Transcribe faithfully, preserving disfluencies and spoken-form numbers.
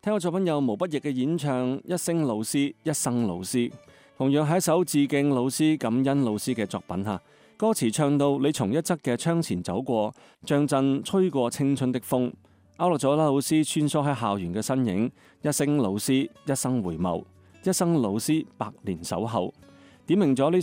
聽過作品有毛不易嘅演唱《一聲老師一生老師》，同樣係一首致敬老師、感恩老師嘅作品吓。歌詞唱到你從一側嘅窗前走過，像陣吹過青春的風，勾勒咗啦老師穿梭喺校園嘅身影。一聲老師一生回眸，一生老師百年守候，點明咗呢